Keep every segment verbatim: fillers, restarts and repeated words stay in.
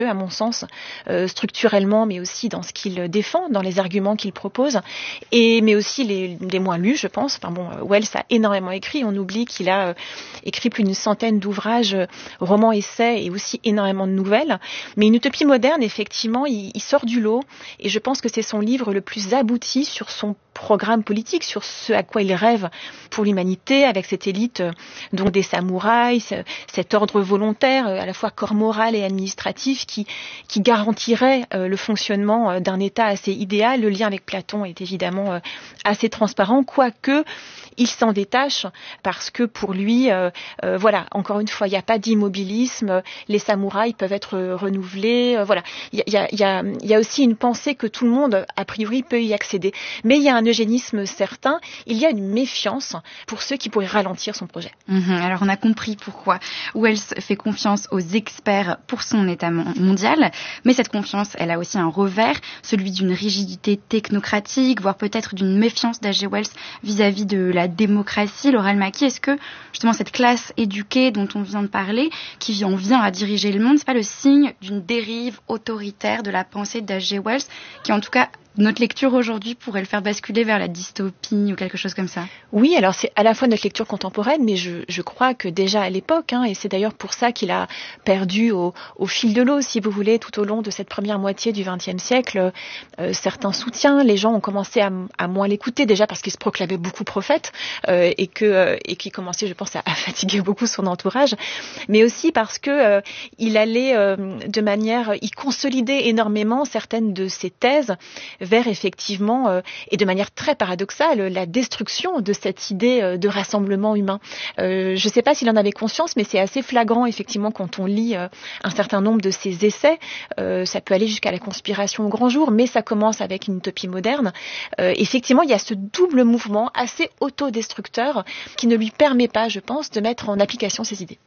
à mon sens, euh, structurellement, mais aussi dans ce qu'il défend, dans les arguments qu'il propose, et mais aussi les, les moins lus, je pense. Enfin bon, Wells a énormément écrit. On oublie qu'il a euh, écrit plus d'une centaine d'ouvrages, euh, romans, essais, et aussi énormément de nouvelles. Mais Une utopie moderne, effectivement, il, il sort du lot, et je pense que c'est son livre le plus abouti sur son programme politique, sur ce à quoi il rêve pour l'humanité, avec cette élite euh, donc des samouraïs, cet ordre volontaire, euh, à la fois corps moral et administratif, qui, qui garantirait euh, le fonctionnement euh, d'un État assez idéal. Le lien avec Platon est évidemment euh, assez transparent, quoique il s'en détache parce que pour lui, euh, euh, voilà, encore une fois, il n'y a pas d'immobilisme, les samouraïs peuvent être renouvelés, euh, voilà. Il y a, il y a, il y a aussi une pensée que tout le monde, a priori, peut y accéder. Mais il y a un eugénisme certain, il y a une méfiance pour ceux qui pourraient ralentir son projet. Mmh, alors on a compris pourquoi Wells fait confiance aux experts pour son état mondial, mais cette confiance, elle a aussi un revers, celui d'une rigidité technocratique, voire peut-être d'une méfiance d'H G Wells vis-à-vis de la démocratie. Laurel Maki, est-ce que justement cette classe éduquée dont on vient de parler, qui en vient à diriger le monde, c'est pas le signe d'une dérive autoritaire de la pensée d'H G Wells, qui en tout cas, notre lecture aujourd'hui pourrait le faire basculer vers la dystopie ou quelque chose comme ça? Oui, alors c'est à la fois notre lecture contemporaine, mais je, je crois que déjà à l'époque, hein, et c'est d'ailleurs pour ça qu'il a perdu au, au fil de l'eau, si vous voulez, tout au long de cette première moitié du vingtième siècle, euh, certains soutiens, les gens ont commencé à, à moins l'écouter, déjà parce qu'il se proclamait beaucoup prophète, euh, et que euh, et qu'il commençait, je pense, à, à fatiguer beaucoup son entourage, mais aussi parce que euh, il allait euh, de manière, il consolidait énormément certaines de ses thèses vers effectivement, euh, et de manière très paradoxale, la destruction de cette idée euh, de rassemblement humain. Euh, je ne sais pas s'il en avait conscience, mais c'est assez flagrant effectivement quand on lit euh, un certain nombre de ses essais. Euh, ça peut aller jusqu'à la conspiration au grand jour, mais ça commence avec Une utopie moderne. Euh, effectivement, il y a ce double mouvement assez autodestructeur qui ne lui permet pas, je pense, de mettre en application ses idées.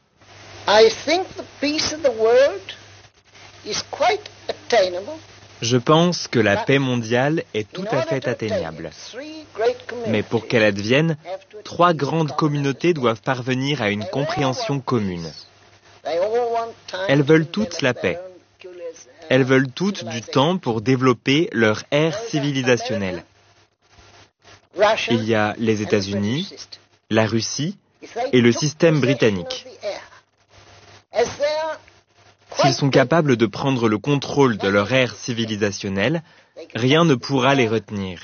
I think the peace of the world is quite attainable. Je pense que la paix mondiale est tout à fait atteignable. Mais pour qu'elle advienne, trois grandes communautés doivent parvenir à une compréhension commune. Elles veulent toutes la paix. Elles veulent toutes du temps pour développer leur ère civilisationnelle. Il y a les États-Unis, la Russie et le système britannique. S'ils sont capables de prendre le contrôle de leur ère civilisationnelle, rien ne pourra les retenir.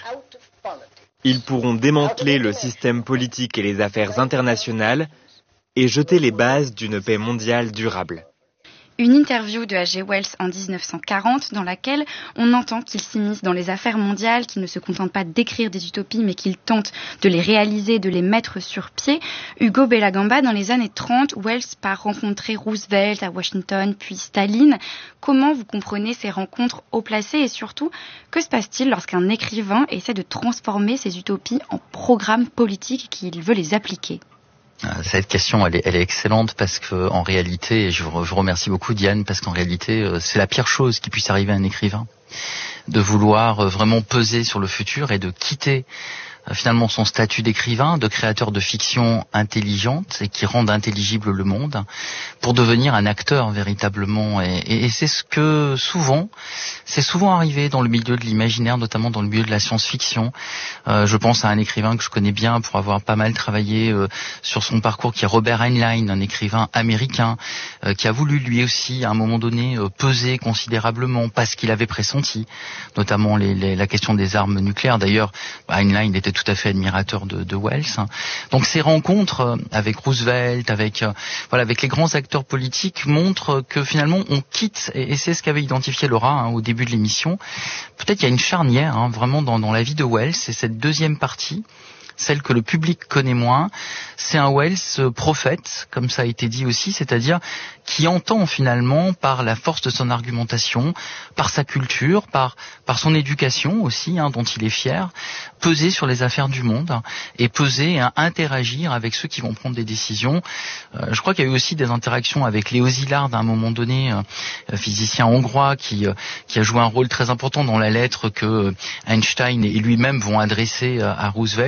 Ils pourront démanteler le système politique et les affaires internationales et jeter les bases d'une paix mondiale durable. Une interview de H G Wells en dix-neuf cent quarante dans laquelle on entend qu'il s'immisce dans les affaires mondiales, qu'il ne se contente pas d'écrire des utopies mais qu'il tente de les réaliser, de les mettre sur pied. Hugo Bellagamba, dans les années trente, Wells part rencontrer Roosevelt à Washington puis Staline. Comment vous comprenez ces rencontres haut placées et surtout, que se passe-t-il lorsqu'un écrivain essaie de transformer ces utopies en programmes politiques et qu'il veut les appliquer ? Cette question, elle est, elle est excellente parce que, en réalité, et je vous, je vous remercie beaucoup Diane, parce qu'en réalité, c'est la pire chose qui puisse arriver à un écrivain, de vouloir vraiment peser sur le futur et de quitter finalement son statut d'écrivain, de créateur de fiction intelligente et qui rende intelligible le monde, pour devenir un acteur véritablement. Et, et, et c'est ce que souvent, c'est souvent arrivé dans le milieu de l'imaginaire, notamment dans le milieu de la science-fiction. Euh, je pense à un écrivain que je connais bien pour avoir pas mal travaillé euh, sur son parcours, qui est Robert Heinlein, un écrivain américain euh, qui a voulu lui aussi à un moment donné euh, peser considérablement parce qu'il avait pressenti, notamment les, les, la question des armes nucléaires. D'ailleurs, Heinlein était tout à fait admirateur de, de Wells. Donc ces rencontres avec Roosevelt, avec euh, voilà, avec les grands acteurs politiques montrent que finalement on quitte, et, et c'est ce qu'avait identifié Laura hein, au début de l'émission. Peut-être qu'il y a une charnière hein, vraiment dans, dans la vie de Wells, c'est cette deuxième partie, celle que le public connaît moins. C'est un Wells prophète, comme ça a été dit aussi, c'est-à-dire qui entend finalement par la force de son argumentation, par sa culture, par, par son éducation aussi, hein, dont il est fier, peser sur les affaires du monde hein, et peser, hein, interagir avec ceux qui vont prendre des décisions. Euh, je crois qu'il y a eu aussi des interactions avec Léo Szilard à un moment donné, euh, physicien hongrois qui, euh, qui a joué un rôle très important dans la lettre que Einstein et lui-même vont adresser euh, à Roosevelt au sujet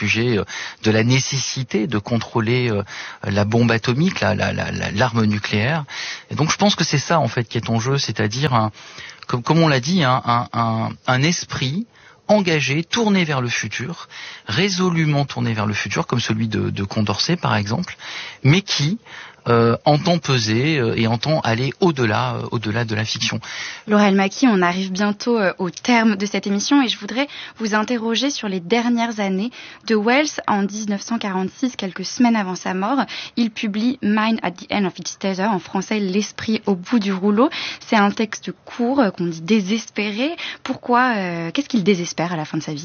sujet de la nécessité de contrôler la bombe atomique, la, la, la, l'arme nucléaire. Et donc je pense que c'est ça en fait qui est en jeu, c'est-à-dire un, comme, comme on l'a dit, un, un, un, un esprit engagé, tourné vers le futur, résolument tourné vers le futur, comme celui de, de Condorcet par exemple, mais qui euh, entend peser euh, et entend aller au-delà, euh, au-delà de la fiction. Laura El-Maki, on arrive bientôt euh, au terme de cette émission et je voudrais vous interroger sur les dernières années de Wells. En dix-neuf cent quarante-six, quelques semaines avant sa mort, il publie Mind at the End of its Tether, en français L'esprit au bout du rouleau. C'est un texte court, euh, qu'on dit désespéré. Pourquoi euh, Qu'est-ce qu'il désespère à la fin de sa vie ?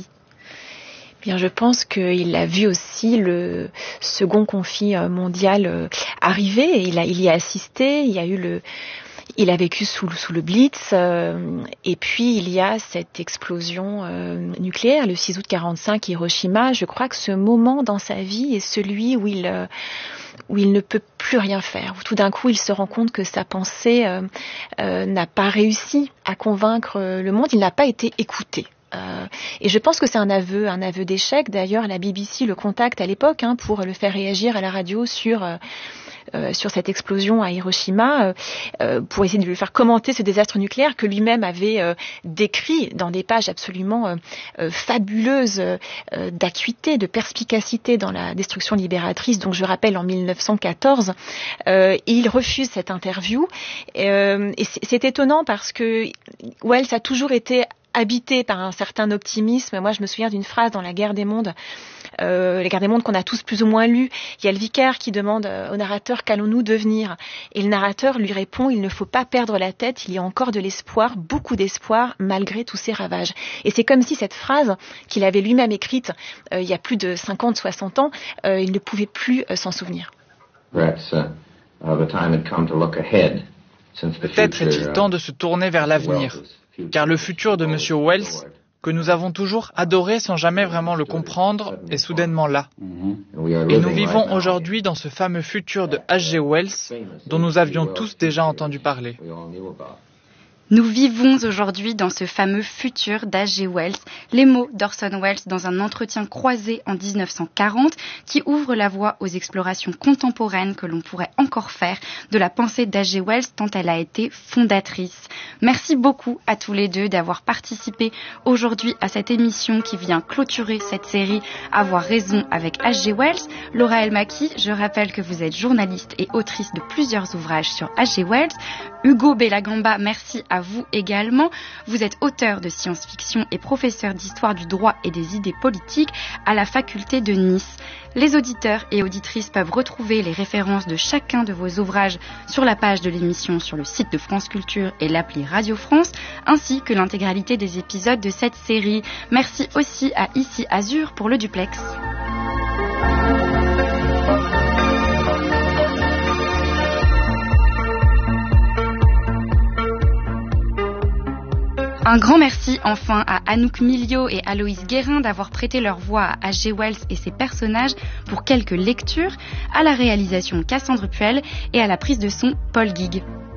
Bien, je pense qu'il a vu aussi le second conflit mondial arriver. Et il a, il y a assisté. Il y a eu le, il a vécu sous, sous le Blitz. Euh, et puis il y a cette explosion euh, nucléaire, le six août quarante-cinq, Hiroshima. Je crois que ce moment dans sa vie est celui où il euh, où il ne peut plus rien faire, où tout d'un coup il se rend compte que sa pensée euh, euh, n'a pas réussi à convaincre le monde. Il n'a pas été écouté. Euh, et je pense que c'est un aveu, un aveu d'échec. D'ailleurs, la B B C le contacte à l'époque hein, pour le faire réagir à la radio sur euh, euh, sur cette explosion à Hiroshima, euh, euh, pour essayer de lui faire commenter ce désastre nucléaire que lui-même avait euh, décrit dans des pages absolument euh, euh, fabuleuses euh, d'acuité, de perspicacité dans la destruction libératrice. Donc, je rappelle en mille neuf cent quatorze, euh, et il refuse cette interview. Euh, et c'est, c'est étonnant parce que Wells a toujours été habité par un certain optimisme. Moi, je me souviens d'une phrase dans La Guerre des mondes, euh, La Guerre des mondes qu'on a tous plus ou moins lu. Il y a le vicaire qui demande au narrateur « Qu'allons-nous devenir ?» Et le narrateur lui répond « Il ne faut pas perdre la tête, il y a encore de l'espoir, beaucoup d'espoir, malgré tous ces ravages. » Et c'est comme si cette phrase qu'il avait lui-même écrite euh, il y a plus de cinquante, soixante ans, euh, il ne pouvait plus euh, s'en souvenir. Peut-être est-il temps de se tourner vers l'avenir, car le futur de M. Wells, que nous avons toujours adoré sans jamais vraiment le comprendre, est soudainement là. Et nous vivons aujourd'hui dans ce fameux futur de H G Wells, dont nous avions tous déjà entendu parler. Nous vivons aujourd'hui dans ce fameux futur d'H G Wells, les mots d'Orson Welles dans un entretien croisé en dix-neuf cent quarante qui ouvre la voie aux explorations contemporaines que l'on pourrait encore faire de la pensée d'H G Wells tant elle a été fondatrice. Merci beaucoup à tous les deux d'avoir participé aujourd'hui à cette émission qui vient clôturer cette série Avoir raison avec H G Wells. Laura El-Maki, je rappelle que vous êtes journaliste et autrice de plusieurs ouvrages sur H G Wells. Hugo Bellagamba, merci à vous également. Vous êtes auteur de science-fiction et professeur d'histoire du droit et des idées politiques à la faculté de Nice. Les auditeurs et auditrices peuvent retrouver les références de chacun de vos ouvrages sur la page de l'émission sur le site de France Culture et l'appli Radio France, ainsi que l'intégralité des épisodes de cette série. Merci aussi à Ici Azur pour le duplex. Un grand merci enfin à Anouk Milio et Aloïs Guérin d'avoir prêté leur voix à H G Wells et ses personnages pour quelques lectures, à la réalisation Cassandre Puel et à la prise de son Paul Guig.